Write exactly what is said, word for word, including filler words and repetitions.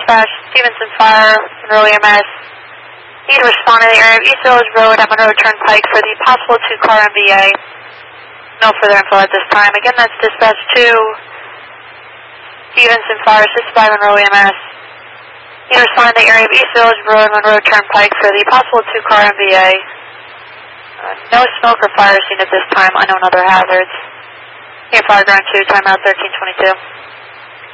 dispatch, Stevenson Fire, Monroe E M S. Need to respond to the area of East Village Road at Monroe Turnpike for the possible two-car M V A. No further info at this time. Again, that's dispatch two, Stevenson Fire, assisted by Monroe E M S. Need to respond to the area of East Village Road, Monroe Turnpike for the possible two-car M V A. Uh, no smoke or fire seen at this time. Unknown other hazards. Here, Fire Ground two, timeout thirteen twenty-two.